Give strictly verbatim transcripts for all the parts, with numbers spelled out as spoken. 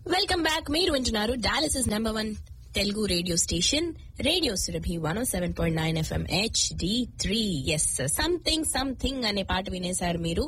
Welcome back. మీరు వింటున్నారు Dallas is number one Telugu radio station radio Surabhi one oh seven point nine FM H D three. Yes, something something అనే పాట వినేశారు మీరు.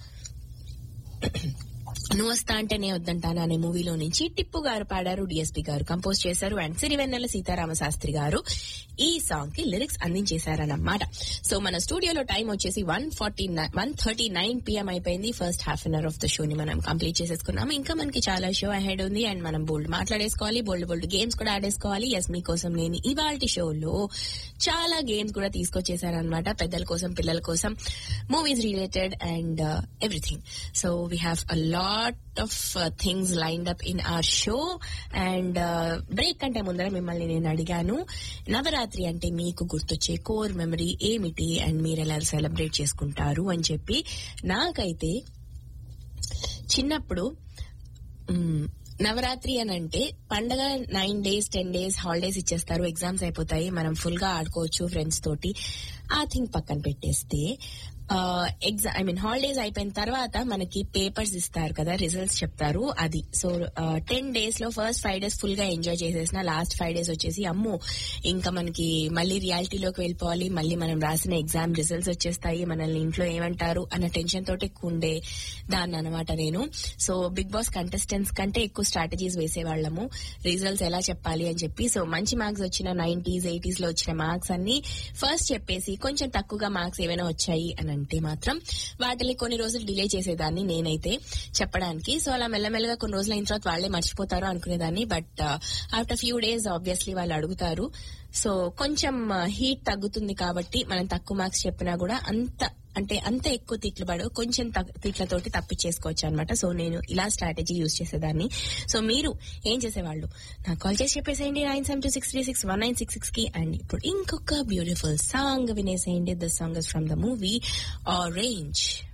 నువ్వు వస్తా అంటేనే వద్దంటాను అనే మూవీలో నుంచి టిప్పు గారు పాడారు, డిఎస్పీ గారు కంపోజ్ చేశారు, అండ్ సిరివెన్నెల సీతారామ శాస్త్రి గారు ఈ సాంగ్ కి లిరిక్స్ అందించేశారన్నమాట. సో మన స్టూడియోలో టైం వచ్చేసి one forty one thirty nine PM అయిపోయింది. First half an hour of the show ని మనం కంప్లీట్ చేసేసుకున్నాము. ఇంకా మనకి చాలా షో అహెడ్ ఉంది అండ్ మనం బోల్డ్ మాట్లాడేసుకోవాలి, బోల్డ్ బోల్డ్ గేమ్స్ కూడా ఆడేసుకోవాలి. ఎస్, మీకోసం నేను ఇవాల్టి షోలో చాలా గేమ్స్ కూడా తీసుకొచ్చేసారనమాట, పెద్దల కోసం పిల్లల కోసం, movies related and everything. So we have a lot of things lined up in our show. And break కంటే ముందర మిమ్మల్ని నేను అడిగాను, నవరాత్రి అంటే మీకు గుర్తొచ్చే కోర్ మెమరీ ఏమిటి అండ్ మీరు ఎలా సెలబ్రేట్ చేసుకుంటారు అని చెప్పి. నాకైతే చిన్నప్పుడు నవరాత్రి అని అంటే పండగ nine days ten days holidays ఇచ్చేస్తారు, ఎగ్జామ్స్ అయిపోతాయి, మనం ఫుల్ గా ఆడుకోవచ్చు ఫ్రెండ్స్ తోటి. ఆ థింగ్ పక్కన పెట్టేస్తే ఎగ్జామ్ ఐ మీన్ హాలిడేస్ అయిపోయిన తర్వాత మనకి పేపర్స్ ఇస్తారు కదా, రిజల్ట్స్ చెప్తారు, అది. సో టెన్ డేస్ లో ఫస్ట్ ఫైవ్ డేస్ ఫుల్ గా ఎంజాయ్ చేసేసిన, లాస్ట్ ఫైవ్ డేస్ వచ్చేసి అమ్మో ఇంకా మనకి మళ్ళీ రియాలిటీలోకి వెళ్ళిపోవాలి, మళ్ళీ మనం రాసిన ఎగ్జామ్ రిజల్ట్స్ వచ్చేస్తాయి, మనల్ని ఇంట్లో ఏమంటారు అన్న టెన్షన్ తోటి ఉండే దాన్ని అనమాట నేను. సో బిగ్ బాస్ కంటెస్టెంట్స్ కంటే ఎక్కువ స్ట్రాటజీస్ వేసేవాళ్ళము, రిజల్ట్స్ ఎలా చెప్పాలి అని చెప్పి. సో మంచి మార్క్స్ వచ్చిన నైన్టీస్ ఎయిటీస్ లో వచ్చిన మార్క్స్ అన్ని ఫస్ట్ చెప్పేసి, కొంచెం తక్కువగా మార్క్స్ ఏమైనా వచ్చాయి అని అంటే మాత్రం వాటిని కొన్ని రోజులు డిలే చేసేదాన్ని నేనైతే చెప్పడానికి. సో అలా మెల్లమెల్లగా కొన్ని రోజులు అయిన తర్వాత వాళ్లే మర్చిపోతారు అనుకునేదాన్ని. But after few days obviously వాళ్ళు అడుగుతారు. సో కొంచెం హీట్ తగ్గుతుంది కాబట్టి మనం తక్కువ మార్క్స్ చెప్పినా కూడా అంత అంటే అంత ఎక్కువ తిట్లు పడవు, కొంచెం తిట్లతోటి తప్పించేసుకోవచ్చు అనమాట. సో నేను ఇలా స్ట్రాటజీ యూజ్ చేసేదాన్ని. సో మీరు ఏం చేసేవాళ్ళు నాకు కాల్ చేసి చెప్పేసేయండి nine seven two six three six one nine six six కి. అండ్ ఇప్పుడు ఇంకొక beautiful song వినేసేయండి. The song is from the movie orange.